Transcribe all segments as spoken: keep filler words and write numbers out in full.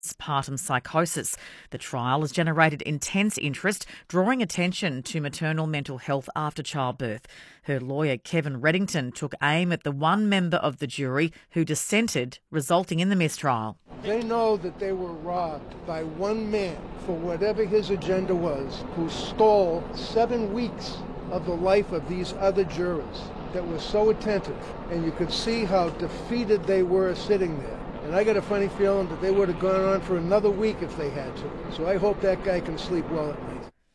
postpartum psychosis. The trial has generated intense interest, drawing attention to maternal mental health after childbirth. Her lawyer, Kevin Reddington, took aim at the one member of the jury who dissented, resulting in the mistrial. They know that they were robbed by one man for whatever his agenda was, who stole seven weeks of the life of these other jurors that were so attentive, and you could see how defeated they were sitting there. And I got a funny feeling that they would have gone on for another week if they had to. So I hope that guy can sleep well at night.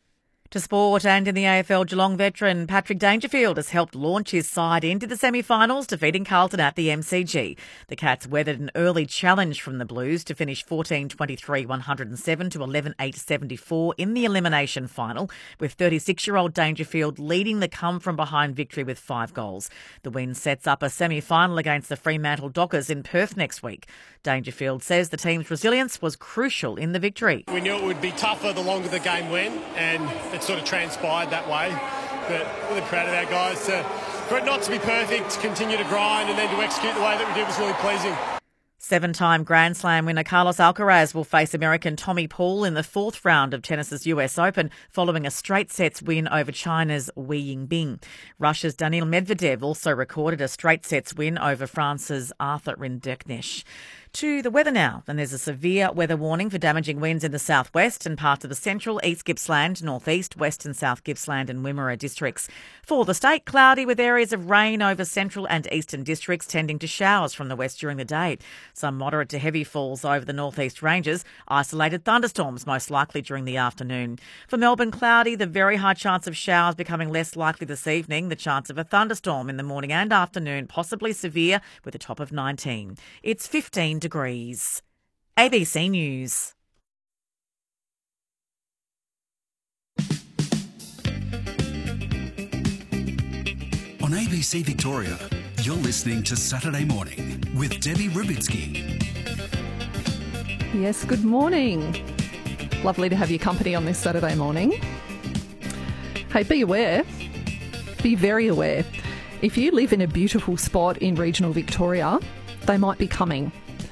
To sport, and in the A F L, Geelong veteran Patrick Dangerfield has helped launch his side into the semi-finals, defeating Carlton at the M C G. The Cats weathered an early challenge from the Blues to finish fourteen twenty-three one oh seven to eleven eight seventy-four in the elimination final, with thirty-six-year-old Dangerfield leading the come-from-behind victory with five goals. The win sets up a semi-final against the Fremantle Dockers in Perth next week. Dangerfield says the team's resilience was crucial in the victory. We knew it would be tougher the longer the game went, and it sort of transpired that way. But really proud of our guys to, for it not to be perfect, to continue to grind and then to execute the way that we did was really pleasing. Seven-time Grand Slam winner Carlos Alcaraz will face American Tommy Paul in the fourth round of tennis's U S Open following a straight sets win over China's Wei Yingbing. Russia's Daniil Medvedev also recorded a straight sets win over France's Arthur Rinderknecht. To the weather now, and there's a severe weather warning for damaging winds in the southwest and parts of the central, east Gippsland, northeast, west and south Gippsland and Wimmera districts. For the state, cloudy with areas of rain over central and eastern districts, tending to showers from the west during the day. Some moderate to heavy falls over the northeast ranges, isolated thunderstorms most likely during the afternoon. For Melbourne, cloudy, the very high chance of showers becoming less likely this evening, the chance of a thunderstorm in the morning and afternoon, possibly severe with a top of nineteen. It's fifteen degrees. A B C News. On A B C Victoria, you're listening to Saturday Morning with Debbie Rubitsky. Yes, good morning. Lovely to have your company on this Saturday morning. Hey, be aware, be very aware. If you live in a beautiful spot in regional Victoria, they might be coming.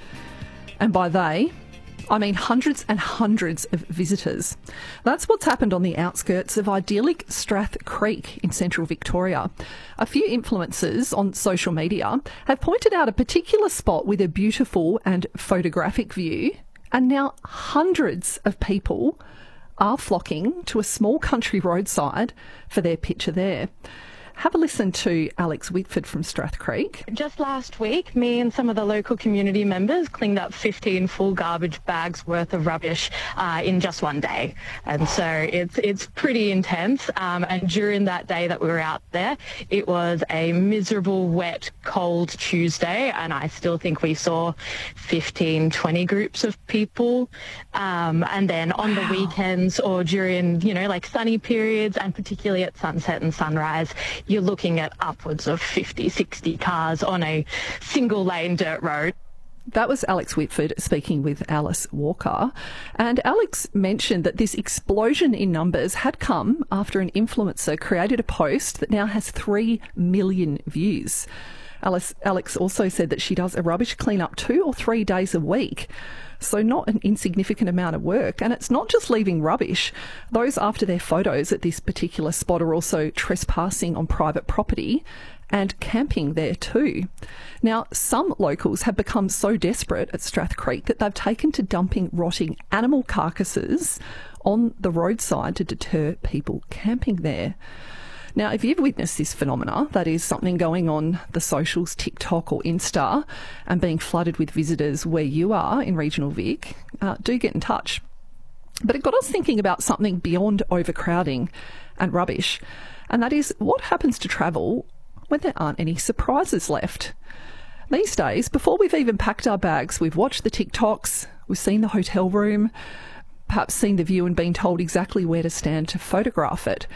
And by they, I mean hundreds and hundreds of visitors. That's what's happened on the outskirts of idyllic Strath Creek in central Victoria. A few influencers on social media have pointed out a particular spot with a beautiful and photographic view, and now hundreds of people are flocking to a small country roadside for their picture there. Have a listen to Alex Whitford from Strath Creek. Just last week, me and some of the local community members cleaned up fifteen full garbage bags worth of rubbish uh, in just one day. And so it's it's pretty intense. Um, and during that day that we were out there, it was a miserable, wet, cold Tuesday. And I still think we saw fifteen, twenty groups of people. Um, and then on wow. the weekends or during, you know, like sunny periods, and particularly at sunset and sunrise, you're looking at upwards of fifty, sixty cars on a single lane dirt road. That was Alex Whitford speaking with Alice Walker. And Alex mentioned that this explosion in numbers had come after an influencer created a post that now has three million views. Alice, Alex also said that she does a rubbish clean-up two or three days a week. So not an insignificant amount of work. And it's not just leaving rubbish. Those after their photos at this particular spot are also trespassing on private property and camping there too. Now, some locals have become so desperate at Strath Creek that they've taken to dumping rotting animal carcasses on the roadside to deter people camping there. Now, if you've witnessed this phenomena, that is something going on the socials, TikTok or Insta, and being flooded with visitors where you are in regional Vic, uh, do get in touch. But it got us thinking about something beyond overcrowding and rubbish, and that is what happens to travel when there aren't any surprises left. These days, before we've even packed our bags, we've watched the TikToks, we've seen the hotel room, perhaps seen the view and been told exactly where to stand to photograph it.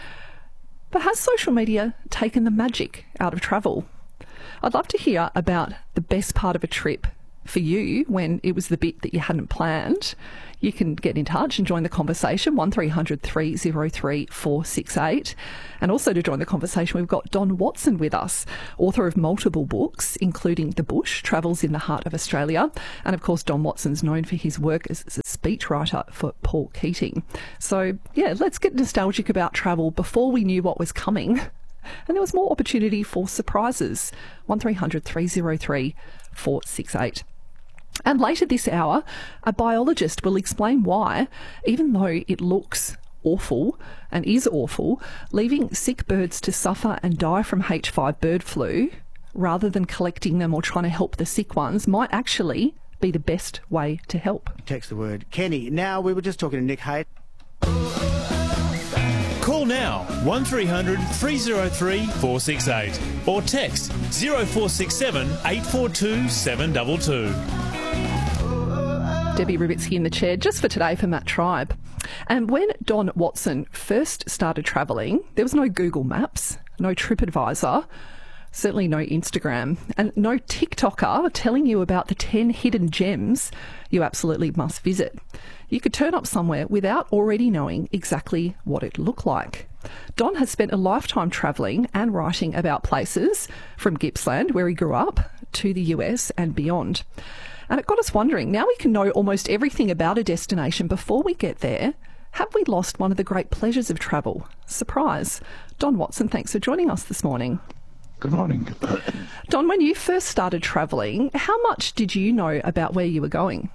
But has social media taken the magic out of travel? I'd love to hear about the best part of a trip for you when it was the bit that you hadn't planned, you can get in touch and join the conversation, one three hundred three oh three four six eight. And also to join the conversation, we've got Don Watson with us, author of multiple books, including The Bush, Travels in the Heart of Australia. And of course, Don Watson's known for his work as a speechwriter for Paul Keating. So, yeah, let's get nostalgic about travel before we knew what was coming. And there was more opportunity for surprises. one three hundred three oh three four six eight. And later this hour, a biologist will explain why, even though it looks awful and is awful, leaving sick birds to suffer and die from H five bird flu, rather than collecting them or trying to help the sick ones, might actually be the best way to help. Text the word Kenny. Now, we were just talking to Nick Hayt. Call now, one three hundred three oh three four six eight, or text zero four six seven eight four two seven two two. Debbie Rubitsky in the chair just for today for Matt Tribe. And when Don Watson first started travelling, there was no Google Maps, no TripAdvisor, certainly no Instagram, and no TikToker telling you about the ten hidden gems you absolutely must visit. You could turn up somewhere without already knowing exactly what it looked like. Don has spent a lifetime travelling and writing about places from Gippsland, where he grew up, to the U S and beyond. And it got us wondering, now we can know almost everything about a destination before we get there. Have we lost one of the great pleasures of travel? Surprise. Don Watson, thanks for joining us this morning. Good morning. Don, when you first started travelling, how much did you know about where you were going?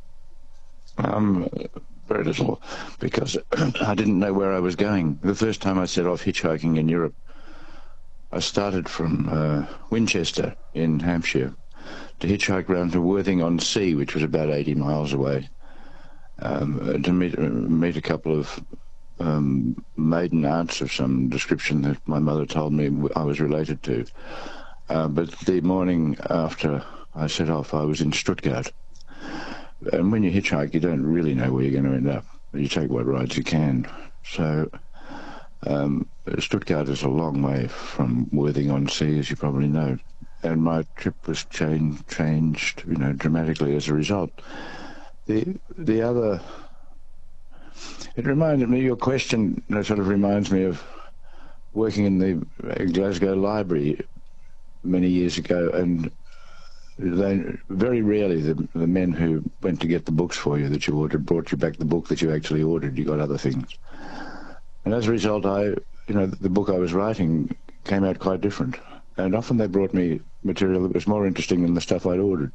Um, very little, because I didn't know where I was going. The first time I set off hitchhiking in Europe, I started from uh, Winchester in Hampshire to hitchhike round to Worthing-on-Sea, which was about eighty miles away, um, to meet, meet a couple of um, maiden aunts of some description that my mother told me I was related to. Uh, but the morning after I set off, I was in Stuttgart. And when you hitchhike, you don't really know where you're going to end up. You take what rides you can. So um, Stuttgart is a long way from Worthing-on-Sea, as you probably know. And my trip was change, changed, you know, dramatically as a result. The the other, it reminded me, your question you know, sort of reminds me of working in the Glasgow Library many years ago, and they very rarely the, the men who went to get the books for you that you ordered brought you back the book that you actually ordered. You got other things, and as a result, I, you know, the book I was writing came out quite different. And often they brought me material that was more interesting than the stuff I'd ordered.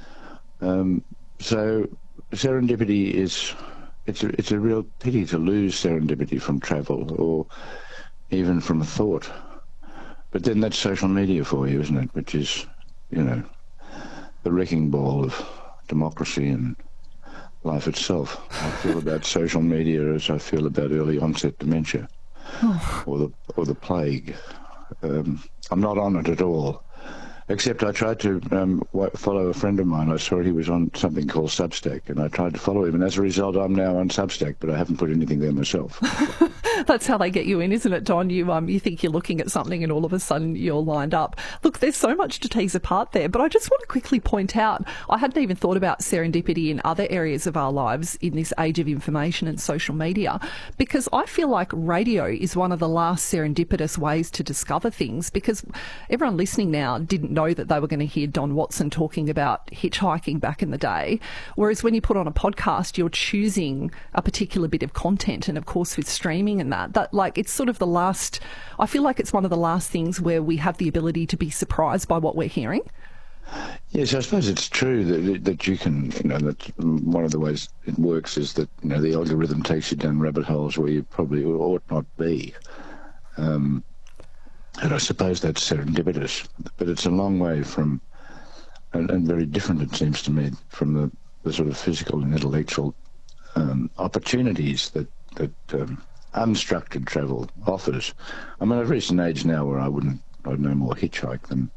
Um, so serendipity is, it's a, it's a real pity to lose serendipity from travel or even from thought. But then that's social media for you, isn't it? Which is, you know, the wrecking ball of democracy and life itself. I feel about social media as I feel about early onset dementia oh. or the or the plague. Um, I'm not on it at all, except I tried to um, follow a friend of mine. I saw he was on something called Substack, and I tried to follow him, and as a result, I'm now on Substack, but I haven't put anything there myself. That's how they get you in, isn't it, Don? You um, you think you're looking at something and all of a sudden you're lined up. Look, there's so much to tease apart there, but I just want to quickly point out, I hadn't even thought about serendipity in other areas of our lives in this age of information and social media, because I feel like radio is one of the last serendipitous ways to discover things, because everyone listening now didn't know that they were going to hear Don Watson talking about hitchhiking back in the day, whereas when you put on a podcast, you're choosing a particular bit of content, and of course with streaming and that, that like it's sort of the last, I feel like it's one of the last things where we have the ability to be surprised by what we're hearing. Yes, I suppose it's true that that you can, you know, that one of the ways it works is that, you know, the algorithm takes you down rabbit holes where you probably ought not be. Um, and I suppose that's serendipitous, but it's a long way from, and, and very different, it seems to me, from the, the sort of physical and intellectual um, opportunities that, that um, unstructured travel offers. I mean, I've reached an age now where I wouldn't, I'd no more hitchhike than,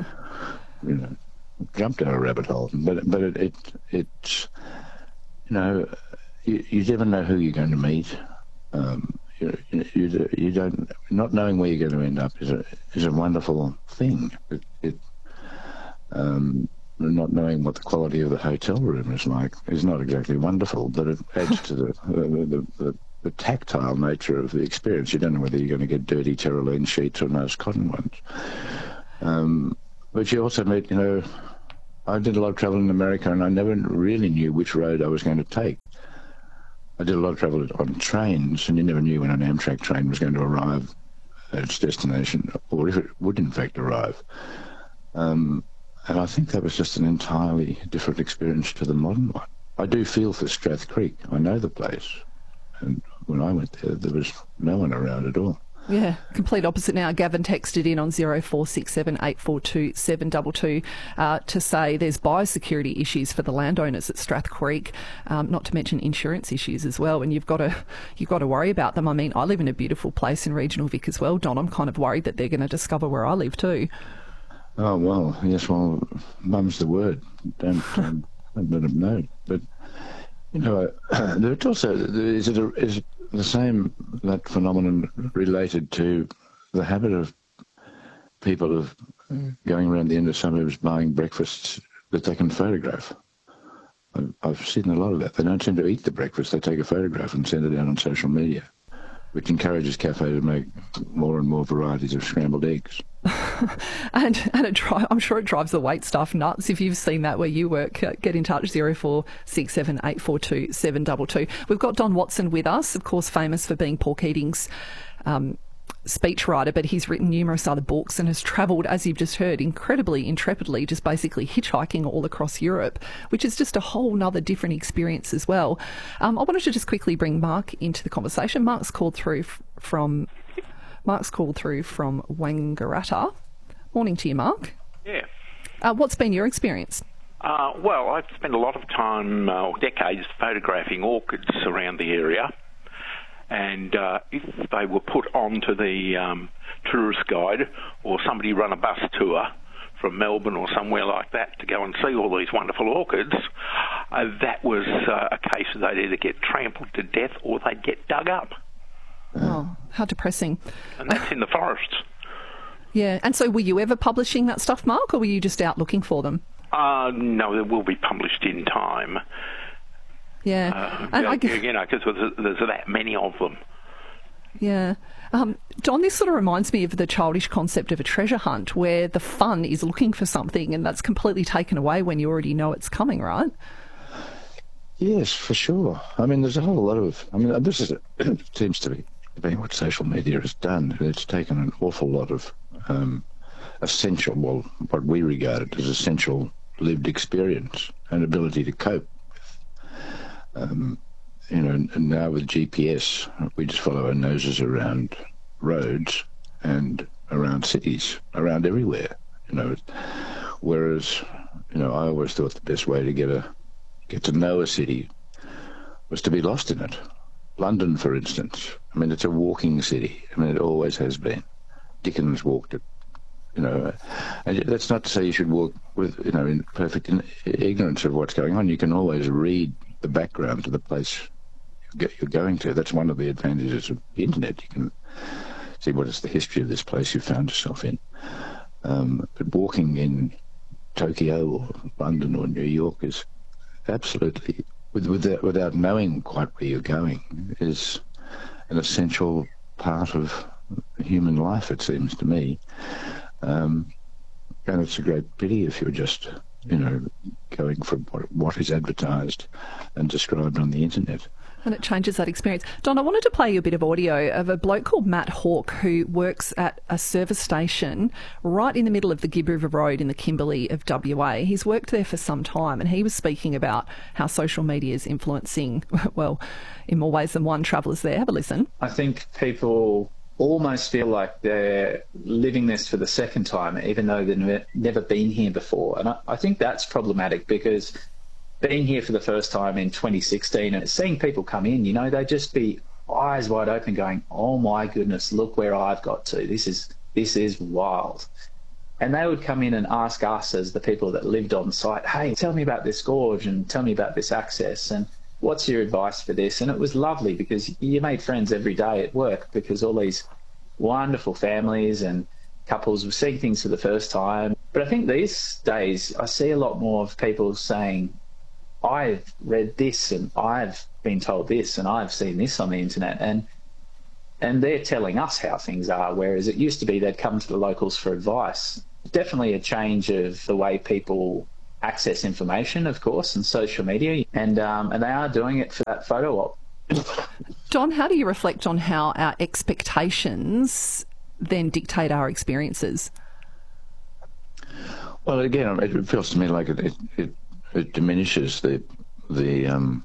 you know, jump down a rabbit hole. But but it, it it's, you know, you, you never know who you're going to meet. Um, you, you you don't, not knowing where you're going to end up is a is a wonderful thing. It, it um, not knowing what the quality of the hotel room is like is not exactly wonderful, but it adds to the the, the, the the tactile nature of the experience. You don't know whether you're going to get dirty Tyrolean sheets or nice cotton ones. Um, but you also meet, you know, I did a lot of travel in America and I never really knew which road I was going to take. I did a lot of travel on trains and you never knew when an Amtrak train was going to arrive at its destination or if it would in fact arrive. Um, and I think that was just an entirely different experience to the modern one. I do feel for Strath Creek. I know the place. And when I went there, there was no one around at all. Yeah, complete opposite now. Gavin texted in on zero four six seven eight four two seven two two uh, to say there's biosecurity issues for the landowners at Strath Creek, um, not to mention insurance issues as well. And you've got to you've got to worry about them. I mean, I live in a beautiful place in Regional Vic as well, Don. I'm kind of worried that they're going to discover where I live too. Oh well, yes. Well, mum's the word. Don't, don't, don't let them know. But you know, uh, there's also is it a, is the same that phenomenon related to the habit of people of mm. going around the inner suburbs buying breakfasts that they can photograph. I've, I've seen a lot of that. They don't seem to eat the breakfast. They take a photograph and send it out on social media, which encourages Cafe to make more and more varieties of scrambled eggs. and and it dri- I'm sure it drives the wait staff nuts. If you've seen that where you work, uh, get in touch, zero four six seven eight four two seven two two. We've got Don Watson with us, of course famous for being Paul Keating's um, speechwriter, but he's written numerous other books and has travelled, as you've just heard, incredibly intrepidly, just basically hitchhiking all across Europe, which is just a whole nother different experience as well. Um, I wanted to just quickly bring Mark into the conversation. Mark's called through f- from... Mark's called through from Wangaratta. Morning to you, Mark. Yeah. Uh, what's been your experience? Uh, well, I've spent a lot of time, uh, or decades, photographing orchids around the area. And uh, if they were put onto the um, tourist guide or somebody run a bus tour from Melbourne or somewhere like that to go and see all these wonderful orchids, uh, that was uh, a case of they'd either get trampled to death or they'd get dug up. Oh, how depressing. And that's in the forests. Yeah, and so were you ever publishing that stuff, Mark, or were you just out looking for them? Uh, no, it will be published in time. Yeah. Uh, and you, I guess, you know, because there's, there's that many of them. Yeah. Um, Don, this sort of reminds me of the childish concept of a treasure hunt where the fun is looking for something and that's completely taken away when you already know it's coming, right? Yes, for sure. I mean, there's a whole lot of... I mean, this is... It seems to be being what social media has done. It's taken an awful lot of um, essential, well, what we regard as essential lived experience and ability to cope with. Um, you know, and now with G P S, we just follow our noses around roads and around cities, around everywhere, you know. Whereas, you know, I always thought the best way to get a get to know a city was to be lost in it. London, for instance, I mean, it's a walking city. I mean, it always has been. Dickens walked it, you know. And that's not to say you should walk with, you know, in perfect ignorance of what's going on. You can always read the background to the place you're going to. That's one of the advantages of the internet. You can see what is the history of this place you found yourself in. Um, but walking in Tokyo or London or New York is absolutely, with, without, without knowing quite where you're going, is an essential part of human life, it seems to me. Um, and it's a great pity if you're just, you know, going from what, what is advertised and described on the internet. And it changes that experience. Don, I wanted to play you a bit of audio of a bloke called Matt Hawke who works at a service station right in the middle of the Gibb River Road in the Kimberley of W A. He's worked there for some time and he was speaking about how social media is influencing, well, in more ways than one, travellers there. Have a listen. I think people almost feel like they're living this for the second time, even though they've never been here before. And I, I think that's problematic because being here for the first time in twenty sixteen and seeing people come in, you know, they'd just be eyes wide open going, oh my goodness, look where I've got to. This is this is wild. And they would come in and ask us as the people that lived on site, hey, tell me about this gorge and tell me about this access and what's your advice for this? And it was lovely because you made friends every day at work because all these wonderful families and couples were seeing things for the first time. But I think these days I see a lot more of people saying, I've read this and I've been told this and I've seen this on the internet, and and they're telling us how things are, whereas it used to be they'd come to the locals for advice. Definitely a change of the way people access information, of course, and social media, and um, and they are doing it for that photo op. Don, how do you reflect on how our expectations then dictate our experiences? Well, again, it feels to me like it it, it, it diminishes the the um.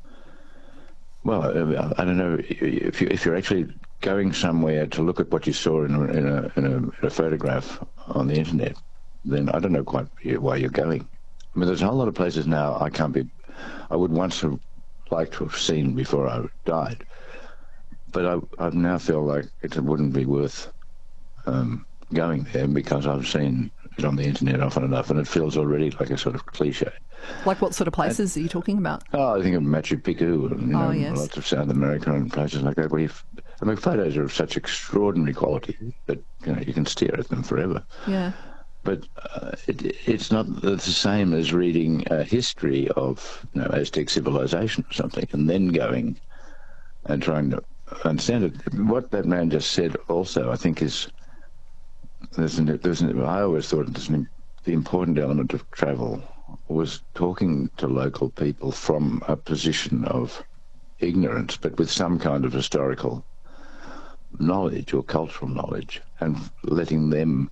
Well, I don't know if you if you're actually going somewhere to look at what you saw in a in a, in a, in a photograph on the internet, then I don't know quite why you're going. I mean, there's a whole lot of places now I can't be. I would once have liked to have seen before I died, but I I now feel like it wouldn't be worth um, going there because I've seen it on the internet often enough, and it feels already like a sort of cliche. Like what sort of places and, are you talking about? Oh, I think of Machu Picchu and you know, oh, yes. lots of South America and places like that. Where you've, I mean, photos are of such extraordinary quality that you know you can stare at them forever. Yeah. But uh, it, it's not the same as reading a history of you know, Aztec civilization or something, and then going and trying to understand it. What that man just said, also, I think, is there's an, there's an, I always thought there's an, the important element of travel was talking to local people from a position of ignorance, but with some kind of historical knowledge or cultural knowledge, and letting them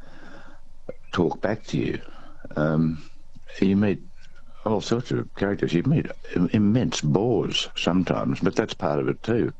talk back to you. Um, you meet all sorts of characters. You meet immense bores sometimes, but that's part of it too.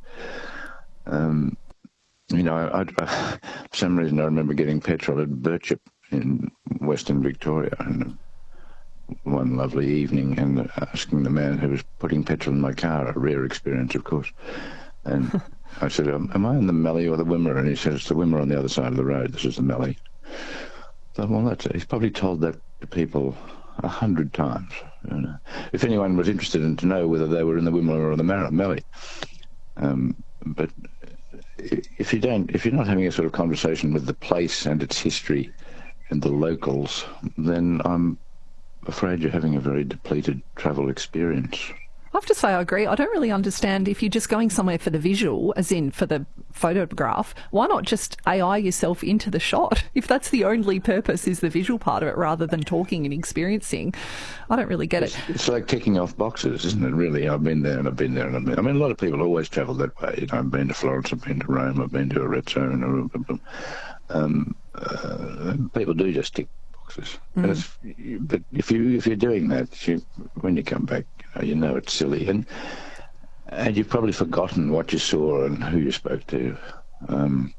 Um, you know, I, I, for some reason I remember getting petrol at Birchip in Western Victoria and one lovely evening and asking the man who was putting petrol in my car, a rare experience, of course. And I said, am I in the Mallee or the Wimmera? And he said, it's the Wimmera on the other side of the road. This is the Mallee. So, well, that's, he's probably told that to people a hundred times. You know. If anyone was interested in to know whether they were in the Wimmera or the Mallee. Um, but if you don't, if you're not having a sort of conversation with the place and its history and the locals, then I'm afraid you're having a very depleted travel experience. I have to say I agree. I don't really understand if you're just going somewhere for the visual, as in for the photograph, why not just A I yourself into the shot? If that's the only purpose is the visual part of it rather than talking and experiencing, I don't really get it's, it. It's like ticking off boxes, isn't it, really? I've been there and I've been there and I've been... I mean, a lot of people always travel that way. You know, I've been to Florence, I've been to Rome, I've been to Arezzo, and um, uh, people do just tick boxes. Mm. But if, you, if you're doing that, you, when you come back, you know it's silly, and and you've probably forgotten what you saw and who you spoke to. Um,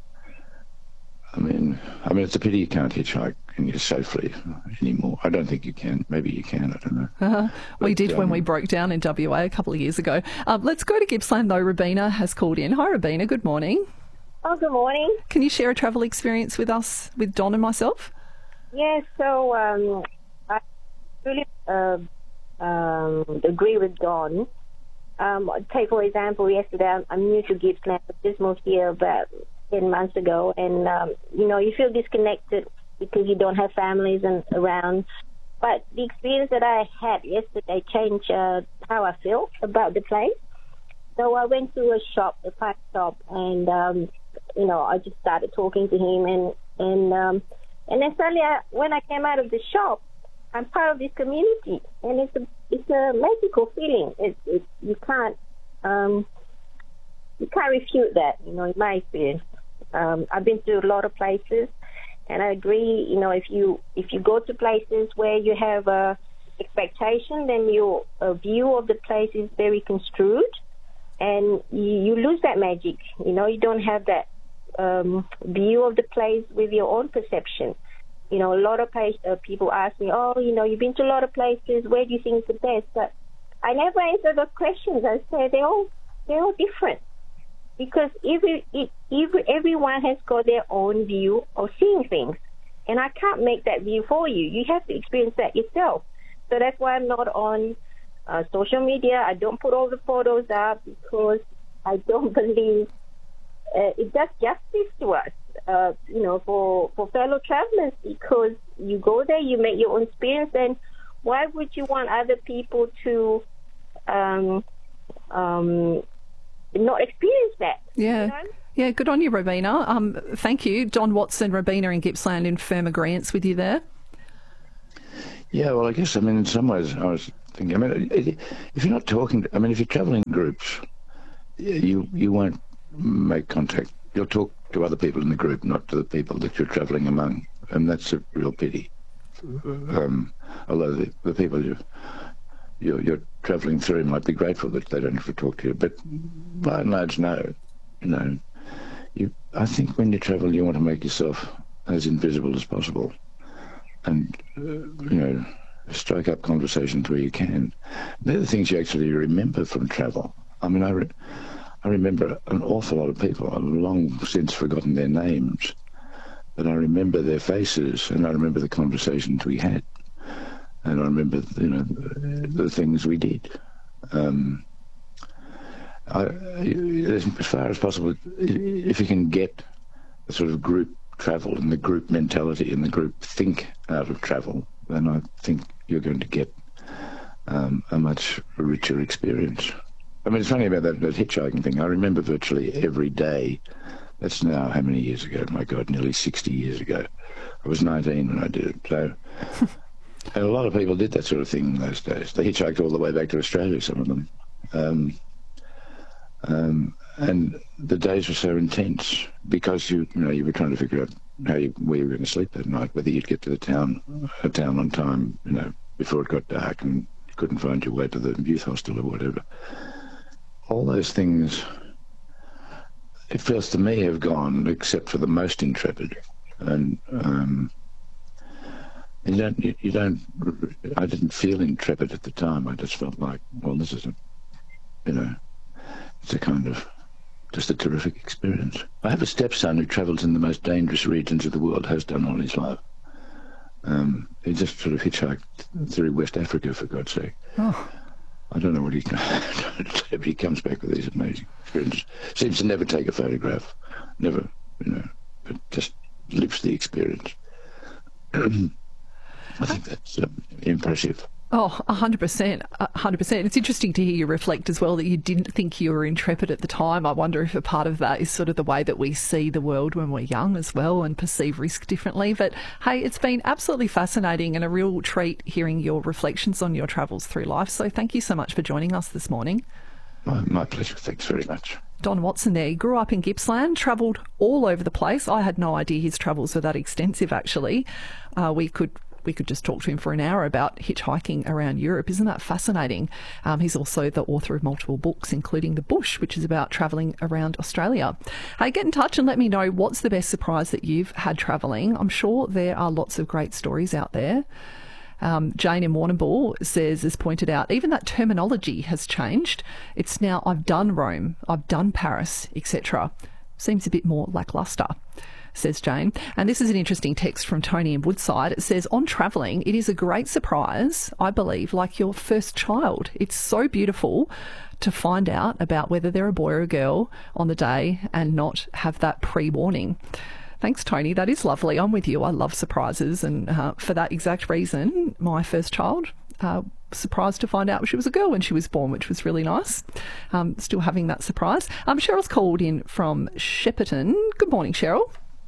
I mean, I mean, it's a pity you can't hitchhike safely anymore. I don't think you can. Maybe you can. I don't know. Uh-huh. But, we did um, when we broke down in W A a couple of years ago. Um, let's go to Gippsland though. Rabina has called in. Hi, Rabina. Good morning. Oh, good morning. Can you share a travel experience with us, with Don and myself? Yes. Yeah, so um, I really. Uh, Um, agree with Don. Um, take for example, yesterday I'm, I'm new to Gippsland. I just moved here about ten months ago, and um, you know you feel disconnected because you don't have families and around. But the experience that I had yesterday changed uh, how I feel about the place. So I went to a shop, a pipe shop, and um, you know I just started talking to him, and and um, and then suddenly I, when I came out of the shop, I'm part of this community, and it's a it's a magical feeling. It, it you can't um, you can't refute that. You know, in my experience, um, I've been to a lot of places, and I agree. You know, if you if you go to places where you have a expectation, then your uh, view of the place is very construed, and you, you lose that magic. You know, you don't have that um, view of the place with your own perception. You know, a lot of place, uh, people ask me, oh, you know, you've been to a lot of places, where do you think is the best? But I never answer those questions. I say they're all, they're all different. Because every, every, everyone has got their own view of seeing things. And I can't make that view for you. You have to experience that yourself. So that's why I'm not on uh, social media. I don't put all the photos up because I don't believe uh, it does justice to us. Uh, you know, for, for fellow travelers, because you go there, you make your own experience, and why would you want other people to um, um, not experience that? Yeah. You know? Yeah, good on you, Robina. Um, thank you. Don Watson, Robina in Gippsland in firm agreement with you there. Yeah, well, I guess, I mean, in some ways, I was thinking, I mean, if you're not talking, I mean, if you're travelling in groups, you you won't make contact. You'll talk to other people in the group, not to the people that you're travelling among, and that's a real pity. Um, although the, the people you, you're, you're travelling through might be grateful that they don't have to talk to you, but by and large, no. You know, you, I think when you travel, you want to make yourself as invisible as possible, and uh, you know, strike up conversations where you can. They're the things you actually remember from travel. I mean, I, re- I remember an awful lot of people. I've long since forgotten their names, but I remember their faces, and I remember the conversations we had, and I remember, you know, the, the things we did. Um, I, as far as possible, if you can get the sort of group travel and the group mentality and the group think out of travel, then I think you're going to get um, a much richer experience. I mean, it's funny about that, that hitchhiking thing. I remember virtually every day. That's now how many years ago? My God, nearly sixty years ago. I was nineteen when I did it. So, and a lot of people did that sort of thing in those days. They hitchhiked all the way back to Australia, some of them. Um, um, and the days were so intense because you, you know, you were trying to figure out how you, where you were going to sleep that night, whether you'd get to the town, a town on time, you know, before it got dark and you couldn't find your way to the youth hostel or whatever. All those things, it feels to me, have gone, except for the most intrepid. And um, you don't, you, you don't, I didn't feel intrepid at the time. I just felt like, well, this is a, you know, it's a kind of, just a terrific experience. I have a stepson who travels in the most dangerous regions of the world, has done all his life. Um, he just sort of hitchhiked through West Africa, for God's sake. Oh. I don't know what he but he comes back with these amazing experiences. Seems to never take a photograph, never, you know, but just lives the experience. I think that's um, impressive. Oh, one hundred percent, one hundred percent. It's interesting to hear you reflect as well that you didn't think you were intrepid at the time. I wonder if a part of that is sort of the way that we see the world when we're young as well and perceive risk differently. But, hey, it's been absolutely fascinating and a real treat hearing your reflections on your travels through life. So thank you so much for joining us this morning. My, my pleasure. Thanks very much. Don Watson there. He grew up in Gippsland, travelled all over the place. I had no idea his travels were that extensive, actually. Uh, we could... We could just talk to him for an hour about hitchhiking around Europe. Isn't that fascinating? Um, he's also the author of multiple books, including The Bush, which is about travelling around Australia. Hey, get in touch and let me know what's the best surprise that you've had travelling. I'm sure there are lots of great stories out there. Um, Jane in Warrnambool says, as pointed out, even that terminology has changed. It's now, I've done Rome, I've done Paris, et cetera. Seems a bit more lacklustre, says Jane. And this is an interesting text from Tony in Woodside. It says, on travelling, it is a great surprise, I believe, like your first child. It's so beautiful to find out about whether they're a boy or a girl on the day and not have that pre-warning. Thanks, Tony. That is lovely. I'm with you. I love surprises. And uh, for that exact reason, my first child, uh, surprised to find out she was a girl when she was born, which was really nice. Um, still having that surprise. Um, Cheryl's called in from Shepparton. Good morning, Cheryl.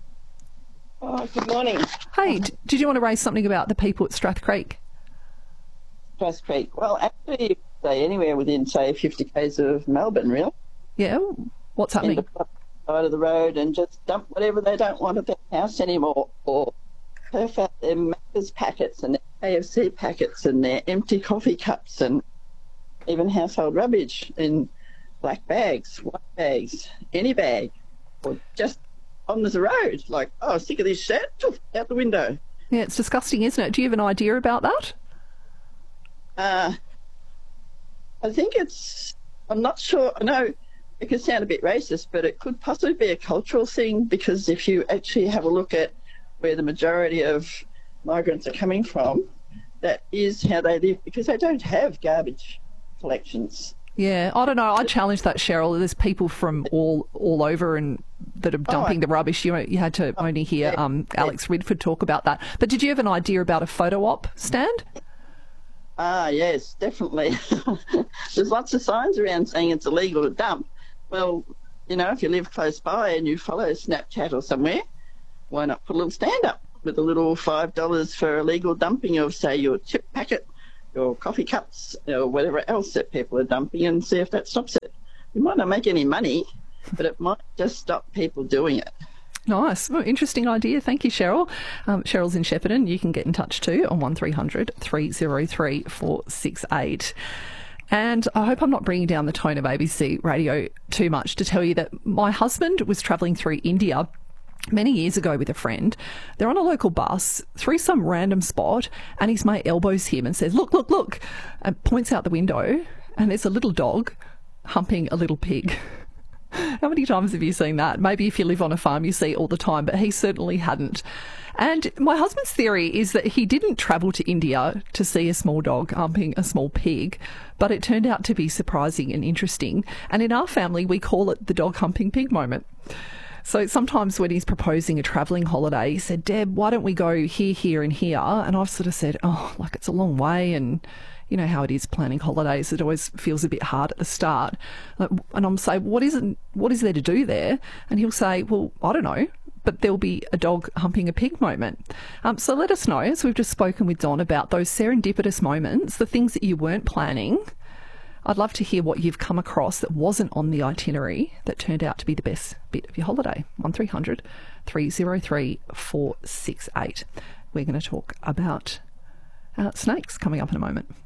Oh, good morning. Hey, d- did you want to raise something about the people at Strath Creek? Strath Creek. Well, actually, you could say anywhere within, say, fifty k's of Melbourne, really. Yeah. What's happening? In the side of the road and just dump whatever they don't want at their house anymore, or turf out their Macca's packets and their K F C packets and their empty coffee cups and even household rubbish in black bags, white bags, any bag, or just on the road, like, oh, sick of this shit, out the window. Yeah, it's disgusting, isn't it? Do you have an idea about that? Uh, I think it's, I'm not sure, I know it could sound a bit racist, but it could possibly be a cultural thing, because if you actually have a look at where the majority of migrants are coming from, that is how they live, because they don't have garbage collections. Yeah, I don't know. I challenge that, Cheryl. There's people from all all over and that are dumping Oh, I- the rubbish. You you had to only hear yeah, um, yeah. Alex Ridford talk about that. But did you have an idea about a photo op stand? Ah, yes, definitely. There's lots of signs around saying it's illegal to dump. Well, you know, if you live close by and you follow Snapchat or somewhere, why not put a little stand up with a little five dollars for illegal dumping of, say, your chip packet, your coffee cups, or whatever else that people are dumping, and see if that stops it. You might not make any money, but it might just stop people doing it. Nice. Well, interesting idea. Thank you, Cheryl. Um, Cheryl's in Shepparton. You can get in touch too on one three hundred three oh three four six eight. And I hope I'm not bringing down the tone of A B C Radio too much to tell you that my husband was travelling through India many years ago with a friend. They're on a local bus through some random spot, and his mate elbows him and says, look, look, look, and points out the window, and there's a little dog humping a little pig. How many times have you seen that? Maybe if you live on a farm, you see it all the time, but he certainly hadn't. And my husband's theory is that he didn't travel to India to see a small dog humping a small pig, but it turned out to be surprising and interesting. And in our family, we call it the dog humping pig moment. So sometimes when he's proposing a travelling holiday, he said, Deb, why don't we go here, here and here? And I've sort of said, oh, like it's a long way, and you know how it is planning holidays. It always feels a bit hard at the start. And I'm saying, what is it, what is there to do there? And he'll say, well, I don't know, but there'll be a dog humping a pig moment. Um, so let us know, as we've just spoken with Don, about those serendipitous moments, the things that you weren't planning. I'd love to hear what you've come across that wasn't on the itinerary that turned out to be the best bit of your holiday. one three hundred three oh three four six eight. We're going to talk about uh, snakes coming up in a moment.